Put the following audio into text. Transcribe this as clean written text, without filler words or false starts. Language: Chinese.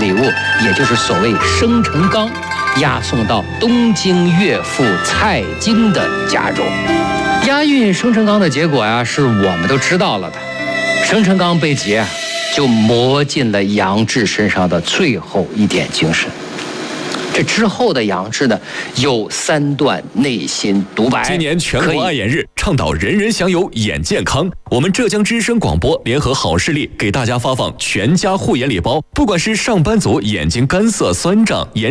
礼物，也就是所谓生辰纲，押送到东京岳父蔡京的家中。押运生辰纲的结果呀，是我们都知道了的。生辰纲被劫，就磨尽了杨志身上的最后一点精神。这之后的杨志呢，有3段内心独白。 今年全国爱眼日，倡导人人享有眼健康。我们浙江之声广播联合好视力给大家发放全家护眼礼包，不管是上班族眼睛干涩酸胀、眼